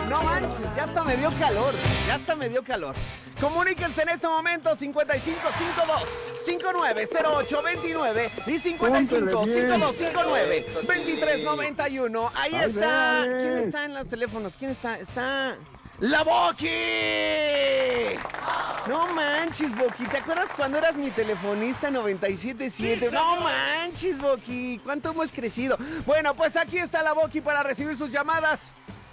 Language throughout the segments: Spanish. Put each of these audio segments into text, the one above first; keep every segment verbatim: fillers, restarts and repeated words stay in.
No manches, ya hasta me dio calor, ya hasta me dio calor. Comuníquense en este momento cincuenta y cinco cincuenta y dos cincuenta y nueve cero ocho veintinueve y cincuenta y cinco cincuenta y dos cincuenta y nueve veintitrés noventa y uno. Ahí Ay, está. dale. ¿Quién está en los teléfonos? ¿Quién está? Está ¡La Boqui! No manches, Boqui. ¿Te acuerdas cuando eras mi telefonista noventa y siete siete? No manches, Boqui. ¿Cuánto hemos crecido? Bueno, pues aquí está la Boqui para recibir sus llamadas.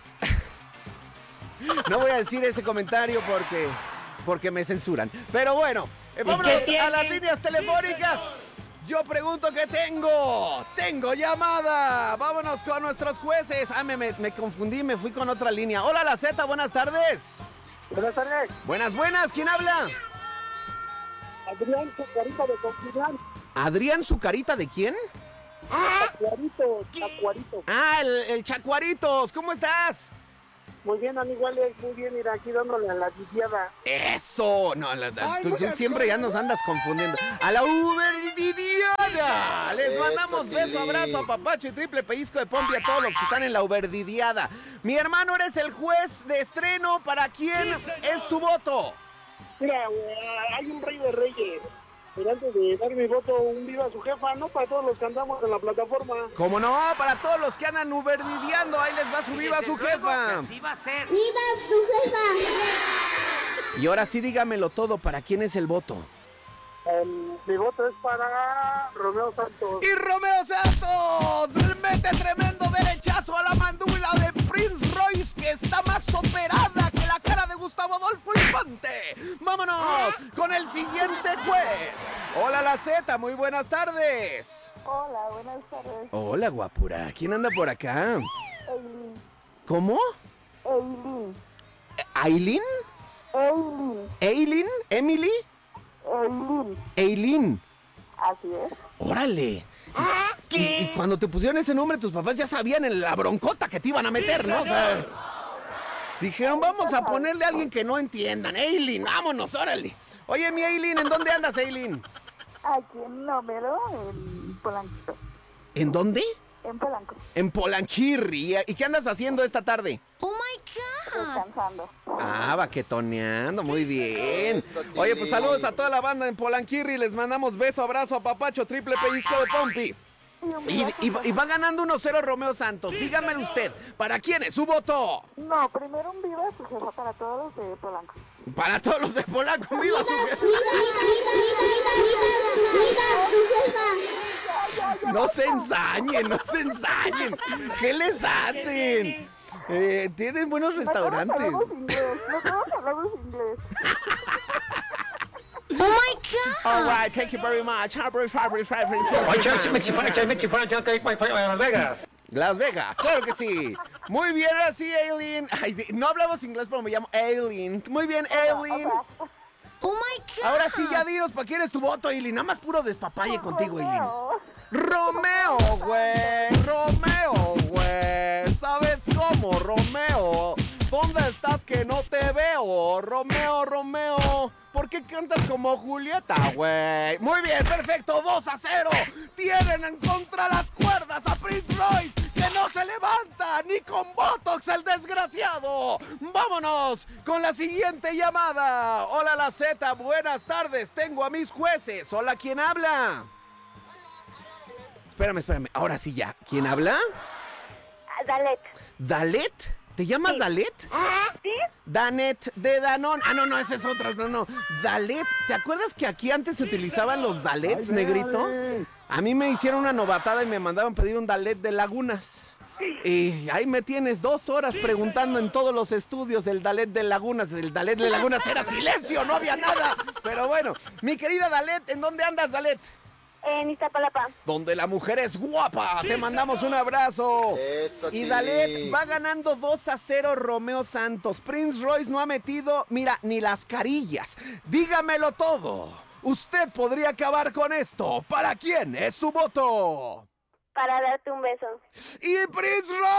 No voy a decir ese comentario porque, porque me censuran. Pero bueno, eh, vámonos a las líneas telefónicas. Yo pregunto qué tengo. Tengo llamada. Vámonos con nuestros jueces. Ah, me, me, me confundí, me fui con otra línea. Hola, la Z, buenas tardes. Buenas tardes. Buenas, buenas. ¿Quién habla? Adrián Chacuarito de Confidán. ¿Adrián Zucarita de quién? Chacuarito, Chacuarito. Ah, el, el Chacuaritos. ¿Cómo estás? Muy bien, amigo Alex, muy bien, ir aquí dándole a la didiada. ¡Eso! No, la, la, Ay, tú, tú muchas siempre ya gracias. nos andas confundiendo. ¡A la Uberdidiada! Les mandamos beso, abrazo, apapacho y triple pellizco de pompi a todos los que están en la Uberdidiada. Mi hermano, eres el juez de estreno. ¿Para quién es tu voto? Mira, güey, hay un rey de reyes. Pero antes de dar mi voto, un viva a su jefa, ¿no? Para todos los que andamos en la plataforma. Como no, para todos los que andan uberdidiando, ahí les va su viva su jefa. Así va a ser. ¡Viva su jefa! Y ahora sí dígamelo todo, ¿para quién es el voto? Um, mi voto es para Romeo Santos. ¡Y Romeo Santos! ¡Mete tremendo derechazo a la mandíbula de Prince Royce, que está más operada que la cara de Gustavo Adolfo Infante! ¡Vámonos con el siguiente juez! Hola, la Z, muy buenas tardes. Hola, buenas tardes. Hola, guapura. ¿Quién anda por acá? Eileen. ¿Cómo? Eileen. ¿Aileen? Eileen. ¿Aileen? ¿Emily? Eileen. ¿Aileen? Así es. ¡Órale! Y, y cuando te pusieron ese nombre, tus papás ya sabían en la broncota que te iban a meter, ¿no? O sea, dijeron, vamos a ponerle a alguien que no entiendan. Aileen, vámonos, órale. Oye, mi Aileen, ¿en dónde andas, Aileen? Aquí en Número, en Polanquito. ¿En dónde? En Polanco. En Polanquirri. ¿Y qué andas haciendo esta tarde? ¡Oh, my God! Descansando. Ah, baquetoneando, muy bien. Oye, pues saludos a toda la banda en Polanquirri. Les mandamos beso, abrazo, apapacho, triple pellizco de pompi. Y, y- y va ganando uno cero Romeo Santos. Dígamelo usted, ¿para quién es su voto? No, primero un viva a su jefa para todos los de Polanco. Para todos los de Polanco, viva su jefa. No se ensañen, no se ensañen. ¿Qué les hacen? Eh, tienen buenos restaurantes. Nosotros hablamos inglés. Nosotros hablamos inglés. ¡Oh, my God! All right, thank you very much. Las Vegas. Las Vegas, claro que sí. Muy bien, ahora sí, Aileen. Ay, sí, no hablamos inglés, pero me llamo Aileen. Muy bien, Aileen. ¡Oh, my God! Ahora sí, ya dinos, ¿para quién es tu voto, Aileen? Nada más puro despapalle contigo, Aileen. Romeo. Romeo, güey, Romeo, güey. ¿Sabes cómo, Romeo? ¿Dónde estás que no te veo? Romeo, Romeo. ¿Por qué cantas como Julieta, güey? Muy bien, perfecto, dos a cero. Tienen en contra las cuerdas a Prince Royce, que no se levanta ni con Botox el desgraciado. Vámonos con la siguiente llamada. Hola, la Z, buenas tardes. Tengo a mis jueces. Hola, ¿quién habla? Espérame, espérame. Ahora sí ya. ¿Quién habla? Dalet. ¿Dalet? ¿Te llamas Dalet? ¿Sí? Danet de Danón. Ah, no, no, esa es otra. No, no. Dalet. ¿Te acuerdas que aquí antes se utilizaban los Dalets, Ay, negrito? dale. A mí me hicieron una novatada y me mandaban pedir un Dalet de Lagunas. Y ahí me tienes dos horas preguntando en todos los estudios del Dalet de Lagunas. El Dalet de Lagunas era silencio, no había nada. Pero bueno, mi querida Dalet, ¿en dónde andas, Dalet? En Iztapalapa. Donde la mujer es guapa. Te mandamos un abrazo. Eso Y sí. Dalet va ganando dos a cero Romeo Santos. Prince Royce no ha metido, mira, ni las carillas. Dígamelo todo. Usted podría acabar con esto. ¿Para quién es su voto? Para darte un beso. Y Prince Royce